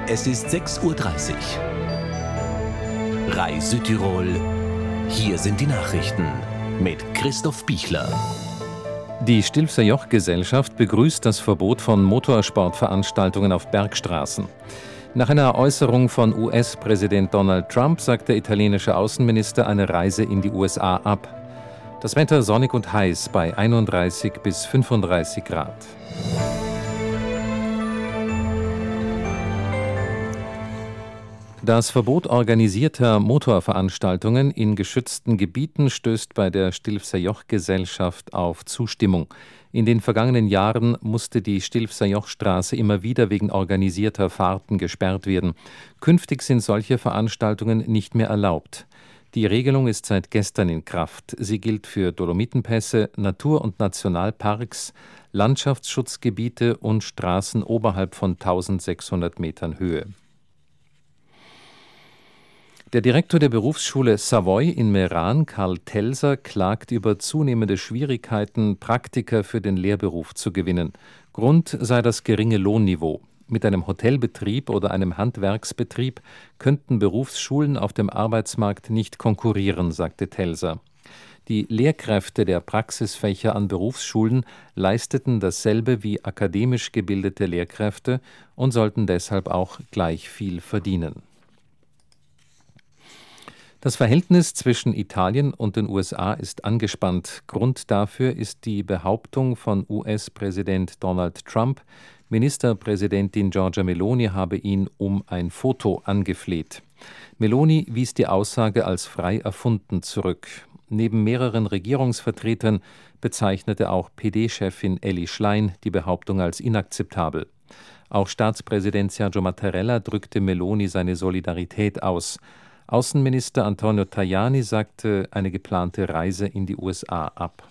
Es ist 6:30 Uhr. RAI Südtirol. Hier sind die Nachrichten mit Christoph Bichler. Die Stilfser Joch-Gesellschaft begrüßt das Verbot von Motorsportveranstaltungen auf Bergstraßen. Nach einer Äußerung von US-Präsident Donald Trump sagt der italienische Außenminister eine Reise in die USA ab. Das Wetter sonnig und heiß bei 31 bis 35 Grad. Das Verbot organisierter Motorveranstaltungen in geschützten Gebieten stößt bei der Stilfser Joch-Gesellschaft auf Zustimmung. In den vergangenen Jahren musste die Stilfser Jochstraße immer wieder wegen organisierter Fahrten gesperrt werden. Künftig sind solche Veranstaltungen nicht mehr erlaubt. Die Regelung ist seit gestern in Kraft. Sie gilt für Dolomitenpässe, Natur- und Nationalparks, Landschaftsschutzgebiete und Straßen oberhalb von 1600 Metern Höhe. Der Direktor der Berufsschule Savoy in Meran, Karl Telser, klagt über zunehmende Schwierigkeiten, Praktiker für den Lehrberuf zu gewinnen. Grund sei das geringe Lohnniveau. Mit einem Hotelbetrieb oder einem Handwerksbetrieb könnten Berufsschulen auf dem Arbeitsmarkt nicht konkurrieren, sagte Telser. Die Lehrkräfte der Praxisfächer an Berufsschulen leisteten dasselbe wie akademisch gebildete Lehrkräfte und sollten deshalb auch gleich viel verdienen. Das Verhältnis zwischen Italien und den USA ist angespannt. Grund dafür ist die Behauptung von US-Präsident Donald Trump, Ministerpräsidentin Giorgia Meloni habe ihn um ein Foto angefleht. Meloni wies die Aussage als frei erfunden zurück. Neben mehreren Regierungsvertretern bezeichnete auch PD-Chefin Elly Schlein die Behauptung als inakzeptabel. Auch Staatspräsident Sergio Mattarella drückte Meloni seine Solidarität aus. Außenminister Antonio Tajani sagte eine geplante Reise in die USA ab.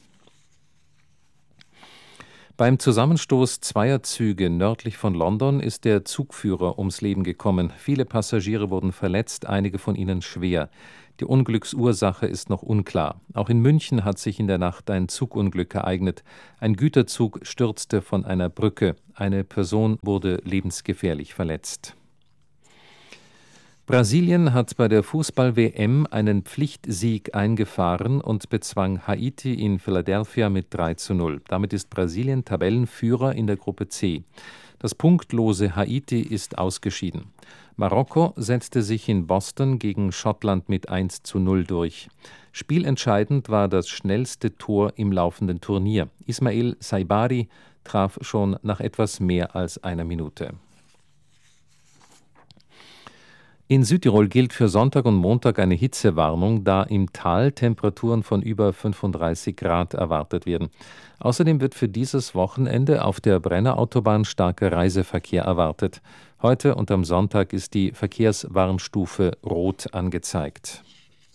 Beim Zusammenstoß zweier Züge nördlich von London ist der Zugführer ums Leben gekommen. Viele Passagiere wurden verletzt, einige von ihnen schwer. Die Unglücksursache ist noch unklar. Auch in München hat sich in der Nacht ein Zugunglück ereignet. Ein Güterzug stürzte von einer Brücke. Eine Person wurde lebensgefährlich verletzt. Brasilien hat bei der Fußball-WM einen Pflichtsieg eingefahren und bezwang Haiti in Philadelphia mit 3:0. Damit ist Brasilien Tabellenführer in der Gruppe C. Das punktlose Haiti ist ausgeschieden. Marokko setzte sich in Boston gegen Schottland mit 1:0 durch. Spielentscheidend war das schnellste Tor im laufenden Turnier. Ismail Saibari traf schon nach etwas mehr als einer Minute. In Südtirol gilt für Sonntag und Montag eine Hitzewarnung, da im Tal Temperaturen von über 35 Grad erwartet werden. Außerdem wird für dieses Wochenende auf der Brennerautobahn starker Reiseverkehr erwartet. Heute und am Sonntag ist die Verkehrswarnstufe Rot angezeigt.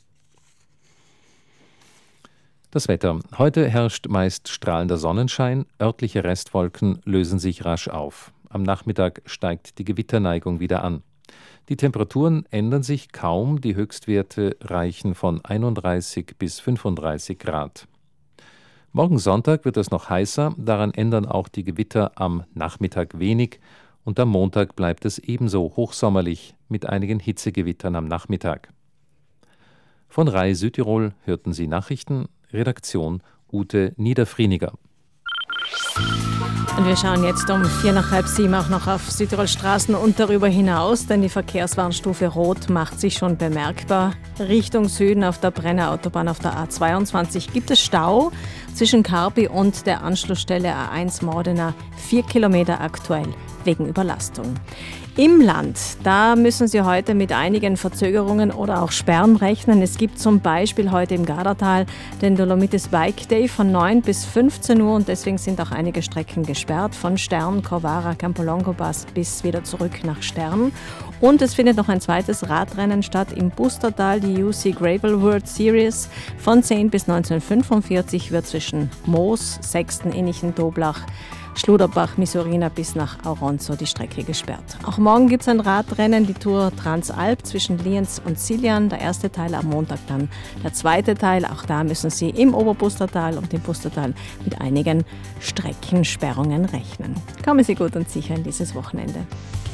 Das Wetter. Heute herrscht meist strahlender Sonnenschein, örtliche Restwolken lösen sich rasch auf. Am Nachmittag steigt die Gewitterneigung wieder an. Die Temperaturen ändern sich kaum, die Höchstwerte reichen von 31 bis 35 Grad. Morgen Sonntag wird es noch heißer, daran ändern auch die Gewitter am Nachmittag wenig und am Montag bleibt es ebenso hochsommerlich mit einigen Hitzegewittern am Nachmittag. Von RAI Südtirol hörten Sie Nachrichten, Redaktion Ute Niederfrieniger. Und wir schauen jetzt um 6:45 auch noch auf Südtirol Straßen und darüber hinaus, denn die Verkehrswarnstufe Rot macht sich schon bemerkbar. Richtung Süden auf der Brennerautobahn auf der A22 gibt es Stau zwischen Karbi und der Anschlussstelle A1 Modena, 4 Kilometer aktuell wegen Überlastung. Im Land, da müssen Sie heute mit einigen Verzögerungen oder auch Sperren rechnen. Es gibt zum Beispiel heute im Gardatal den Dolomites Bike Day von 9 bis 15 Uhr und deswegen sind auch einige Strecken gesperrt, von Stern, Corvara, Campolongo-Pass bis wieder zurück nach Stern. Und es findet noch ein zweites Radrennen statt im Bustertal, die UC Gravel World Series. Von 10 bis 1945 wird zwischen Moos, Sexten, Innichen, Doblach, Schluderbach, Misurina bis nach Auronzo die Strecke gesperrt. Auch morgen gibt es ein Radrennen, die Tour Transalp zwischen Lienz und Siljan. Der erste Teil am Montag, dann der zweite Teil. Auch da müssen Sie im Oberbustertal und im Bustertal mit einigen Streckensperrungen rechnen. Kommen Sie gut und sicher in dieses Wochenende.